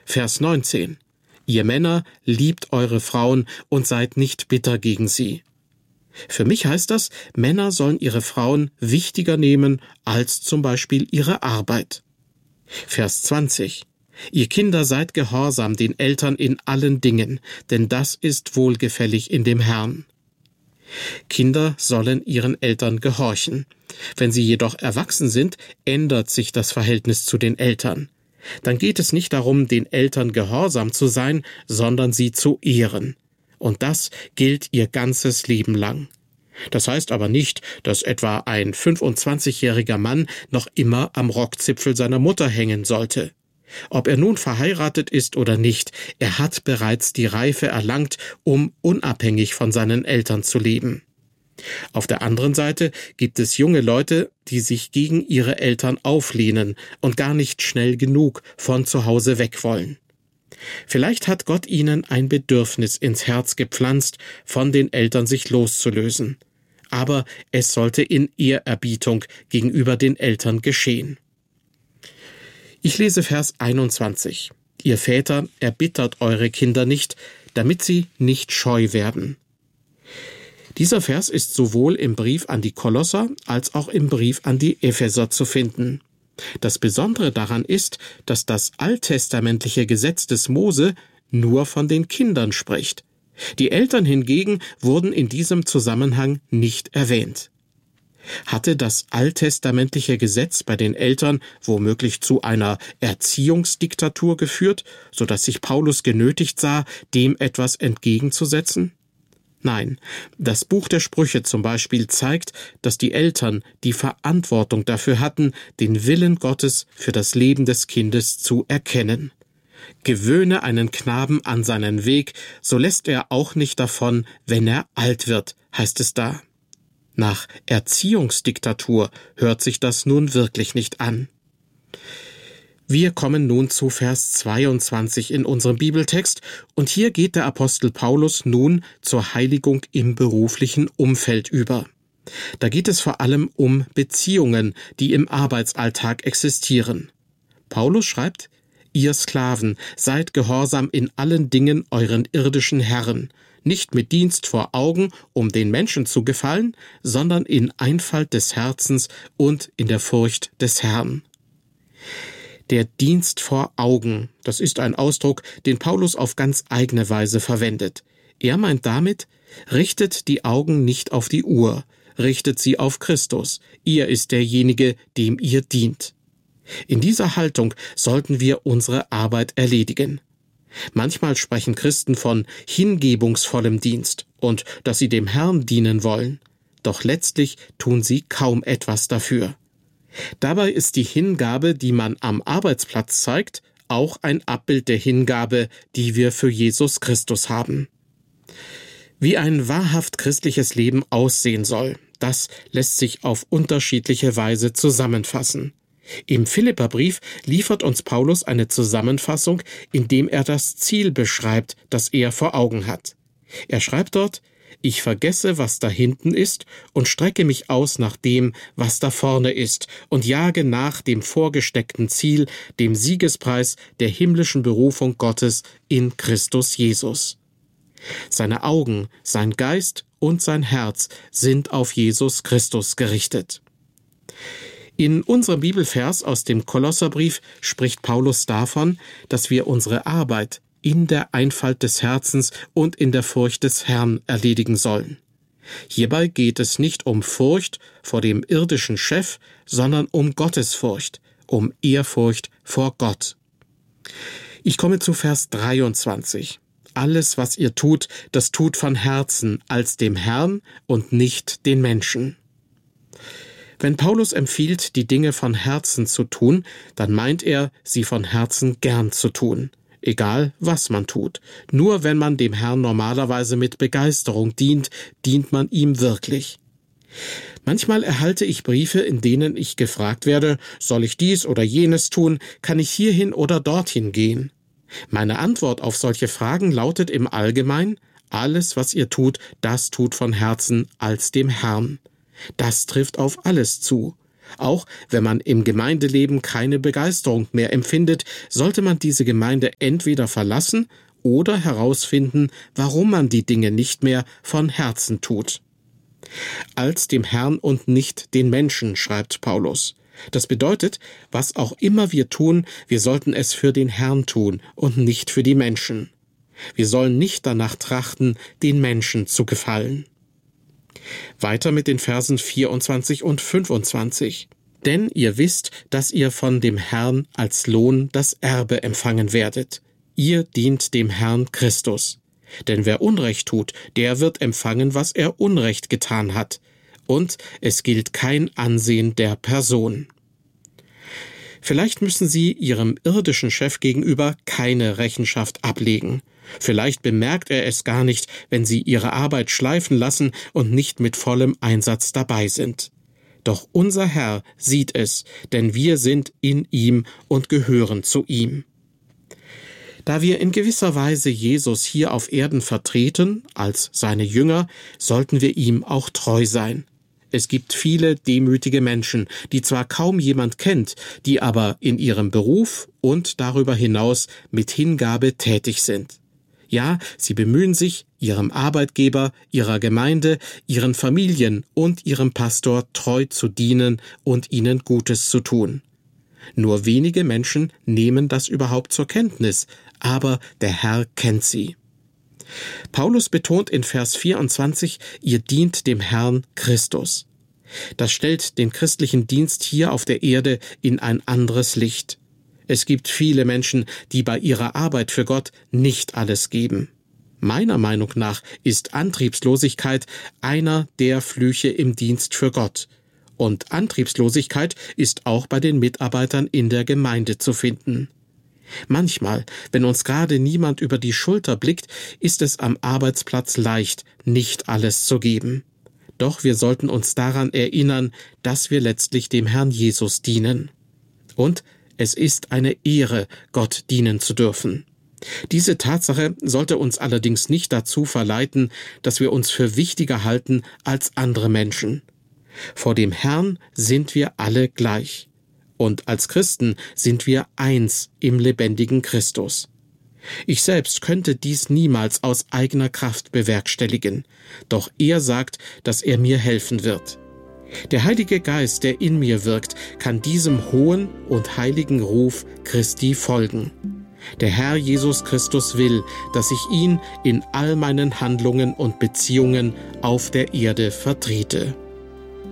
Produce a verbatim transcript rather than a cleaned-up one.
Vers neunzehn. Ihr Männer, liebt eure Frauen und seid nicht bitter gegen sie. Für mich heißt das, Männer sollen ihre Frauen wichtiger nehmen als zum Beispiel ihre Arbeit. Vers zwanzig. Ihr Kinder seid gehorsam den Eltern in allen Dingen, denn das ist wohlgefällig in dem Herrn. Kinder sollen ihren Eltern gehorchen. Wenn sie jedoch erwachsen sind, ändert sich das Verhältnis zu den Eltern. Dann geht es nicht darum, den Eltern gehorsam zu sein, sondern sie zu ehren. Und das gilt ihr ganzes Leben lang. Das heißt aber nicht, dass etwa ein fünfundzwanzigjähriger Mann noch immer am Rockzipfel seiner Mutter hängen sollte. Ob er nun verheiratet ist oder nicht, er hat bereits die Reife erlangt, um unabhängig von seinen Eltern zu leben. Auf der anderen Seite gibt es junge Leute, die sich gegen ihre Eltern auflehnen und gar nicht schnell genug von zu Hause weg wollen. Vielleicht hat Gott ihnen ein Bedürfnis ins Herz gepflanzt, von den Eltern sich loszulösen. Aber es sollte in Ehrerbietung gegenüber den Eltern geschehen. Ich lese Vers einundzwanzig. Ihr Väter, erbittert eure Kinder nicht, damit sie nicht scheu werden. Dieser Vers ist sowohl im Brief an die Kolosser als auch im Brief an die Epheser zu finden. Das Besondere daran ist, dass das alttestamentliche Gesetz des Mose nur von den Kindern spricht. Die Eltern hingegen wurden in diesem Zusammenhang nicht erwähnt. Hatte das alttestamentliche Gesetz bei den Eltern womöglich zu einer Erziehungsdiktatur geführt, so dass sich Paulus genötigt sah, dem etwas entgegenzusetzen? Nein, das Buch der Sprüche zum Beispiel zeigt, dass die Eltern die Verantwortung dafür hatten, den Willen Gottes für das Leben des Kindes zu erkennen. Gewöhne einen Knaben an seinen Weg, so lässt er auch nicht davon, wenn er alt wird, heißt es da. Nach Erziehungsdiktatur hört sich das nun wirklich nicht an. Wir kommen nun zu Vers zweiundzwanzig in unserem Bibeltext, und hier geht der Apostel Paulus nun zur Heiligung im beruflichen Umfeld über. Da geht es vor allem um Beziehungen, die im Arbeitsalltag existieren. Paulus schreibt: Ihr Sklaven, seid gehorsam in allen Dingen euren irdischen Herren, nicht mit Dienst vor Augen, um den Menschen zu gefallen, sondern in Einfalt des Herzens und in der Furcht des Herrn. Der Dienst vor Augen, das ist ein Ausdruck, den Paulus auf ganz eigene Weise verwendet. Er meint damit, richtet die Augen nicht auf die Uhr, richtet sie auf Christus. Er ist derjenige, dem ihr dient. In dieser Haltung sollten wir unsere Arbeit erledigen. Manchmal sprechen Christen von hingebungsvollem Dienst und dass sie dem Herrn dienen wollen. Doch letztlich tun sie kaum etwas dafür. Dabei ist die Hingabe, die man am Arbeitsplatz zeigt, auch ein Abbild der Hingabe, die wir für Jesus Christus haben. Wie ein wahrhaft christliches Leben aussehen soll, das lässt sich auf unterschiedliche Weise zusammenfassen. Im Philipperbrief liefert uns Paulus eine Zusammenfassung, indem er das Ziel beschreibt, das er vor Augen hat. Er schreibt dort: Ich vergesse, was da hinten ist, und strecke mich aus nach dem, was da vorne ist, und jage nach dem vorgesteckten Ziel, dem Siegespreis der himmlischen Berufung Gottes in Christus Jesus. Seine Augen, sein Geist und sein Herz sind auf Jesus Christus gerichtet. In unserem Bibelvers aus dem Kolosserbrief spricht Paulus davon, dass wir unsere Arbeit in der Einfalt des Herzens und in der Furcht des Herrn erledigen sollen. Hierbei geht es nicht um Furcht vor dem irdischen Chef, sondern um Gottesfurcht, um Ehrfurcht vor Gott. Ich komme zu Vers dreiundzwanzig. Alles, was ihr tut, das tut von Herzen, als dem Herrn und nicht den Menschen. Wenn Paulus empfiehlt, die Dinge von Herzen zu tun, dann meint er, sie von Herzen gern zu tun. Egal, was man tut. Nur wenn man dem Herrn normalerweise mit Begeisterung dient, dient man ihm wirklich. Manchmal erhalte ich Briefe, in denen ich gefragt werde, soll ich dies oder jenes tun, kann ich hierhin oder dorthin gehen? Meine Antwort auf solche Fragen lautet im Allgemeinen: Alles, was ihr tut, das tut von Herzen als dem Herrn. Das trifft auf alles zu. Auch wenn man im Gemeindeleben keine Begeisterung mehr empfindet, sollte man diese Gemeinde entweder verlassen oder herausfinden, warum man die Dinge nicht mehr von Herzen tut. Als dem Herrn und nicht den Menschen, schreibt Paulus. Das bedeutet, was auch immer wir tun, wir sollten es für den Herrn tun und nicht für die Menschen. Wir sollen nicht danach trachten, den Menschen zu gefallen. Weiter mit den Versen vierundzwanzig und fünfundzwanzig. Denn ihr wisst, dass ihr von dem Herrn als Lohn das Erbe empfangen werdet. Ihr dient dem Herrn Christus. Denn wer Unrecht tut, der wird empfangen, was er Unrecht getan hat. Und es gilt kein Ansehen der Person. Vielleicht müssen Sie Ihrem irdischen Chef gegenüber keine Rechenschaft ablegen. Vielleicht bemerkt er es gar nicht, wenn Sie Ihre Arbeit schleifen lassen und nicht mit vollem Einsatz dabei sind. Doch unser Herr sieht es, denn wir sind in ihm und gehören zu ihm. Da wir in gewisser Weise Jesus hier auf Erden vertreten, als seine Jünger, sollten wir ihm auch treu sein. Es gibt viele demütige Menschen, die zwar kaum jemand kennt, die aber in ihrem Beruf und darüber hinaus mit Hingabe tätig sind. Ja, sie bemühen sich, ihrem Arbeitgeber, ihrer Gemeinde, ihren Familien und ihrem Pastor treu zu dienen und ihnen Gutes zu tun. Nur wenige Menschen nehmen das überhaupt zur Kenntnis, aber der Herr kennt sie. Paulus betont in Vers vierundzwanzig, ihr dient dem Herrn Christus. Das stellt den christlichen Dienst hier auf der Erde in ein anderes Licht. Es gibt viele Menschen, die bei ihrer Arbeit für Gott nicht alles geben. Meiner Meinung nach ist Antriebslosigkeit einer der Flüche im Dienst für Gott. Und Antriebslosigkeit ist auch bei den Mitarbeitern in der Gemeinde zu finden. Manchmal, wenn uns gerade niemand über die Schulter blickt, ist es am Arbeitsplatz leicht, nicht alles zu geben. Doch wir sollten uns daran erinnern, dass wir letztlich dem Herrn Jesus dienen. Und es ist eine Ehre, Gott dienen zu dürfen. Diese Tatsache sollte uns allerdings nicht dazu verleiten, dass wir uns für wichtiger halten als andere Menschen. Vor dem Herrn sind wir alle gleich. Und als Christen sind wir eins im lebendigen Christus. Ich selbst könnte dies niemals aus eigener Kraft bewerkstelligen, doch er sagt, dass er mir helfen wird. Der Heilige Geist, der in mir wirkt, kann diesem hohen und heiligen Ruf Christi folgen. Der Herr Jesus Christus will, dass ich ihn in all meinen Handlungen und Beziehungen auf der Erde vertrete.